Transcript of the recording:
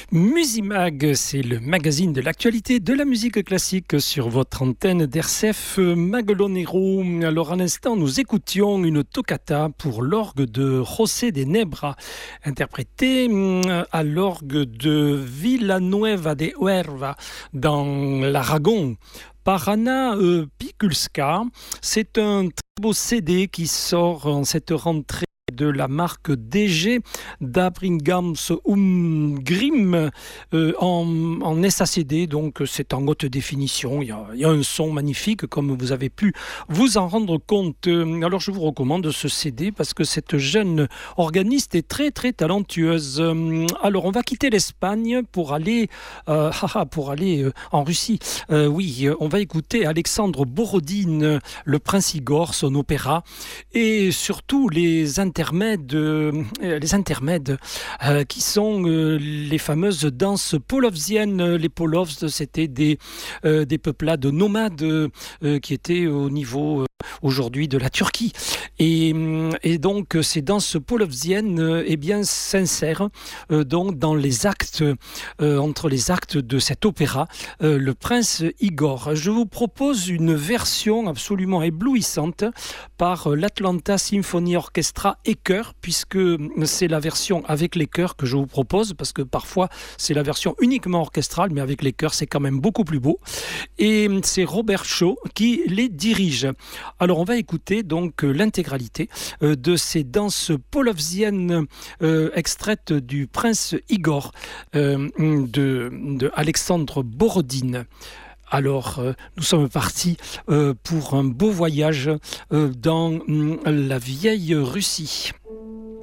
Musimag, c'est le magazine de l'actualité de la musique classique sur votre antenne d'RCF Maglonero. Alors à l'instant, nous écoutions une toccata pour l'orgue de José de Nebra, interprétée à l'orgue de Villanueva de Huerva dans l'Aragon par Anna Pikulska. C'est un très beau CD qui sort en cette rentrée de la marque DG d'Abrigams Grim en SACD, donc c'est en haute définition. Il y a un son magnifique, comme vous avez pu vous en rendre compte. Alors je vous recommande ce CD parce que cette jeune organiste est très très talentueuse. Alors on va quitter l'Espagne pour aller en Russie. Oui, on va écouter Alexandre Borodine, le Prince Igor, son opéra, et surtout les intermèdes qui sont les fameuses danses polovziennes. Les polovs, c'était des peuplades nomades qui étaient au niveau aujourd'hui de la Turquie. Et donc ces danses polovziennes s'insèrent donc dans les actes, entre les actes de cet opéra, le Prince Igor. Je vous propose une version absolument éblouissante par l'Atlanta Symphony Orchestra et chœur, puisque c'est la version avec les chœurs que je vous propose, parce que parfois c'est la version uniquement orchestrale, mais avec les chœurs c'est quand même beaucoup plus beau. Et c'est Robert Shaw qui les dirige. Alors on va écouter donc l'intégralité de ces danses polovziennes extraites du Prince Igor de Alexandre Borodine. Alors, nous sommes partis pour un beau voyage dans la vieille Russie.